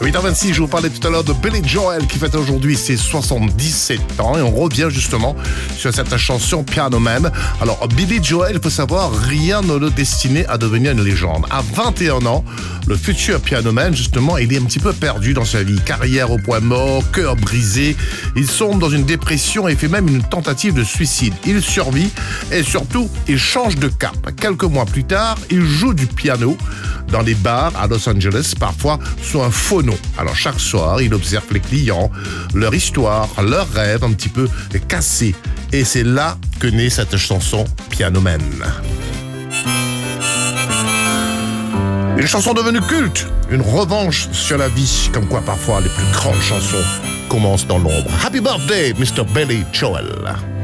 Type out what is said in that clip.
8h26, je vous parlais tout à l'heure de Billy Joel qui fête aujourd'hui ses 77 ans et on revient justement sur cette chanson Piano Man. Alors Billy Joel, il faut savoir, rien ne le destinait à devenir une légende. À 21 ans, le futur Piano Man, justement, il est un petit peu perdu dans sa vie. Carrière au point mort, cœur brisé, il sombre dans une dépression et fait même une tentative de suicide. Il survit et surtout, il change de cap. Quelques mois plus tard, il joue du piano dans des bars à Los Angeles, parfois sous un faux nom. Alors chaque soir, il observe les clients, leur histoire, leurs rêves un petit peu cassés. Et c'est là que naît cette chanson Piano Man. Une chanson devenue culte, une revanche sur la vie, comme quoi parfois les plus grandes chansons commencent dans l'ombre. Happy birthday, Mr. Billy Joel.